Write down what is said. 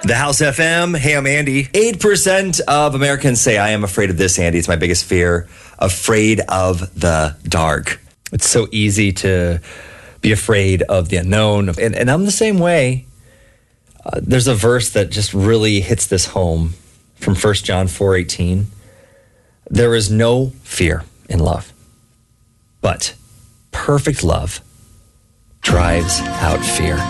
The House FM. Hey, I'm Andy. 8% of Americans say, I am afraid of this, Andy. It's my biggest fear. Afraid of the dark. It's so easy to be afraid of the unknown. And I'm the same way. There's a verse that just really hits this home from 1 John 4:18. There is no fear in love, but perfect love drives out fear.